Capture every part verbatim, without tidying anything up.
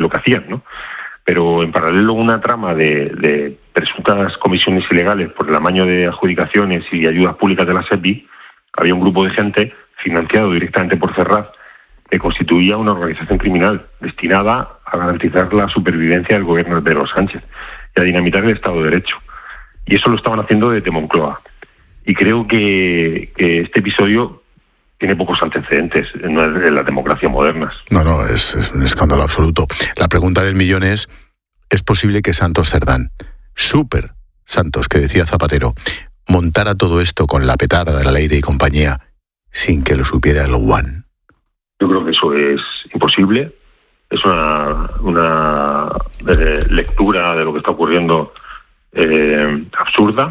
lo que hacían, ¿no? Pero en paralelo una trama de, de presuntas comisiones ilegales por el amaño de adjudicaciones y ayudas públicas de la SEPI, había un grupo de gente financiado directamente por Ferraz que constituía una organización criminal destinada a garantizar la supervivencia del gobierno de Pedro Sánchez y a dinamitar el Estado de Derecho. Y eso lo estaban haciendo desde Moncloa. Y creo que, que este episodio tiene pocos antecedentes en las democracias modernas. No, no, es, es un escándalo absoluto. La pregunta del millón es, ¿es posible que Santos Cerdán, súper Santos, que decía Zapatero, montara todo esto con la petarda de la Leire y compañía sin que lo supiera el One? Yo creo que eso es imposible. Es una, una eh, lectura de lo que está ocurriendo eh, absurda,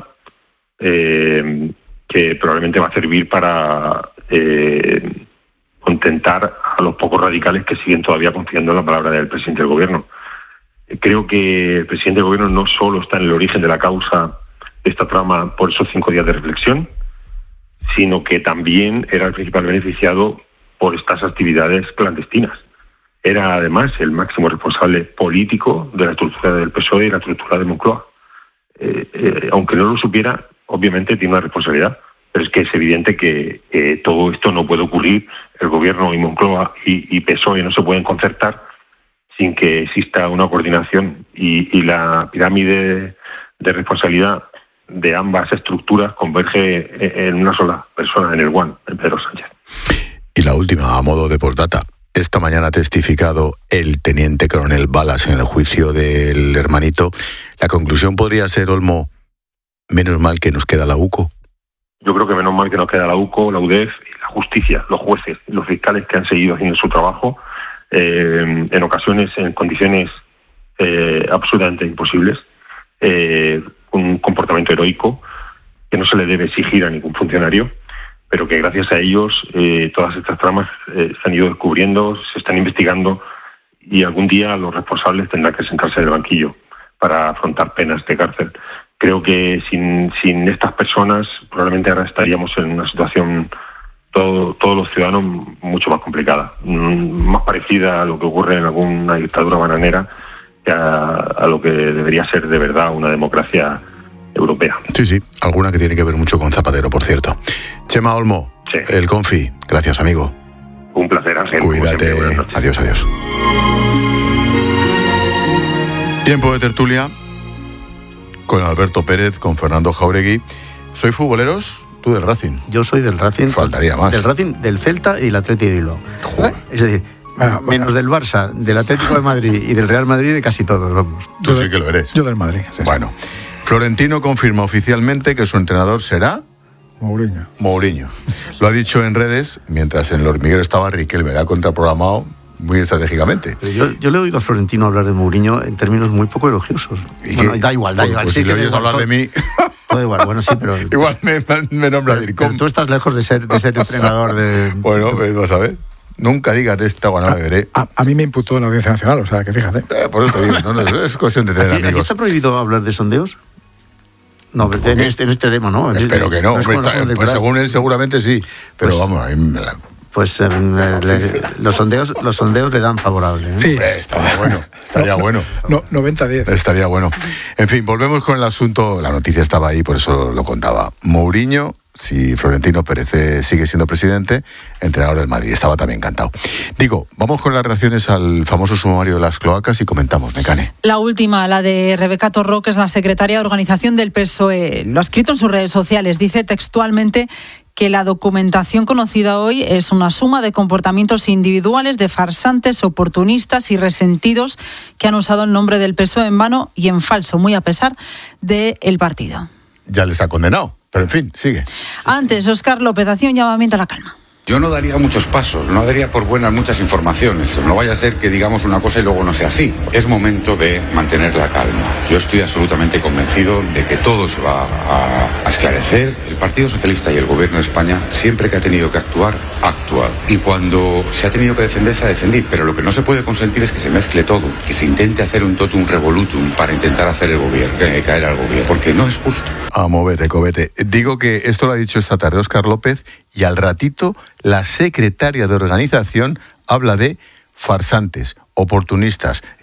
eh, que probablemente va a servir para eh, contentar a los pocos radicales que siguen todavía confiando en la palabra del presidente del gobierno. Creo que el presidente del gobierno no solo está en el origen de la causa de esta trama por esos cinco días de reflexión, sino que también era el principal beneficiado por estas actividades clandestinas. Era además el máximo responsable político de la estructura del P S O E y la estructura de Moncloa. Eh, eh, aunque no lo supiera, obviamente tiene una responsabilidad, pero es que es evidente que eh, todo esto no puede ocurrir. El gobierno y Moncloa y, y P S O E no se pueden concertar sin que exista una coordinación y, y la pirámide de responsabilidad de ambas estructuras converge en una sola persona, en el One, en Pedro Sánchez. Y la última, a modo de postdata. Esta mañana ha testificado el teniente coronel Balas en el juicio del hermanito. La conclusión podría ser, Olmo, menos mal que nos queda la UCO. Yo creo que menos mal que nos queda la UCO, la UDEF y la justicia, los jueces, los fiscales que han seguido haciendo su trabajo, eh, en ocasiones en condiciones eh, absolutamente imposibles, eh, con un comportamiento heroico que no se le debe exigir a ningún funcionario, pero que gracias a ellos eh, todas estas tramas eh, se han ido descubriendo, se están investigando y algún día los responsables tendrán que sentarse en el banquillo para afrontar penas de cárcel. Creo que sin, sin estas personas probablemente ahora estaríamos en una situación, todo, todos los ciudadanos, mucho más complicada, más parecida a lo que ocurre en alguna dictadura bananera que a, a lo que debería ser de verdad una democracia europea. Sí, sí, alguna que tiene que ver mucho con Zapatero, por cierto. Chema Olmo, sí. El Confi, gracias, amigo. Un placer, Ángel. Cuídate, adiós, adiós. Tiempo de tertulia con Alberto Pérez, con Fernando Jauregui. ¿Soy futboleros? Tú del Racing. Yo soy del Racing. Faltaría más. Del Racing, del Celta y el Atlético de Bilbao. Joder. Es decir, Ah, menos del Barça, del Atlético de Madrid y del Real Madrid, de casi todos, vamos. Tú sí que lo eres. Yo del Madrid. Sí, bueno, Florentino confirma oficialmente que su entrenador será Mourinho. Mourinho. Lo ha dicho en redes, mientras en el hormiguero estaba Riquelme, lo ha contraprogramado muy estratégicamente. Pero yo, yo le he oído a Florentino hablar de Mourinho en términos muy poco elogiosos. ¿Y bueno, qué? da igual, da pues, igual. Pues sí si que le oyes hablar todo, de mí... Todo igual, bueno, sí, pero... igual me, me nombra pero, Dircom. pero tú estás lejos de ser, de ser entrenador de... Bueno, pues vas a ver. Nunca digas de esta guana beberé. A, a mí me imputó en la Audiencia Nacional, o sea, que fíjate. Eh, por eso te digo, no, no, es cuestión de tener ¿Aquí, amigos. ¿Aquí está prohibido hablar de sondeos? No, en este, en este tema, ¿no? Espero que no. no hombre, está, pues según él, seguramente sí. Pero pues, vamos, a mí me la... Pues eh, le, los sondeos los sondeos le dan favorable. ¿eh? Sí. Hombre, estaría bueno, estaría no, bueno. No, noventa a diez. Estaría bueno. En fin, volvemos con el asunto. La noticia estaba ahí, por eso lo contaba. Mourinho, si Florentino Pérez sigue siendo presidente, entrenador del Madrid. Estaba también encantado. Digo, vamos con las reacciones al famoso sumario de las cloacas y comentamos, Mecane. La última, la de Rebeca Torró, que es la secretaria de organización del P S O E. Lo ha escrito en sus redes sociales. Dice textualmente que la documentación conocida hoy es una suma de comportamientos individuales de farsantes, oportunistas y resentidos que han usado el nombre del P S O E en vano y en falso, muy a pesar del partido. Ya les ha condenado, pero en fin, sigue. Antes, Óscar López hacía un llamamiento a la calma. Yo no daría muchos pasos, no daría por buenas muchas informaciones. No vaya a ser que digamos una cosa y luego no sea así. Es momento de mantener la calma. Yo estoy absolutamente convencido de que todo se va a, a esclarecer. El Partido Socialista y el Gobierno de España, siempre que ha tenido que actuar, ha actuado. Y cuando se ha tenido que defender, se ha defendido. Pero lo que no se puede consentir es que se mezcle todo, que se intente hacer un totum revolutum para intentar hacer el gobierno, eh, caer al gobierno, porque no es justo. A movete, cobete. Digo que esto lo ha dicho esta tarde Óscar López y al ratito la secretaria de organización habla de farsantes, oportunistas